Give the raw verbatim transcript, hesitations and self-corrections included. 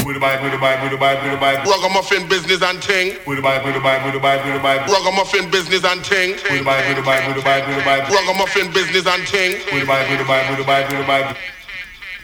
With the vibe, with the vibe, with the vibe, with the vibe. Ragamuffin business and ting. With the vibe, with the vibe, with the vibe, with the vibe. Ragamuffin business and ting. With the vibe, with the vibe, with the vibe, with the vibe. Ragamuffin business and ting. With the vibe, with the vibe, with the vibe, with the vibe.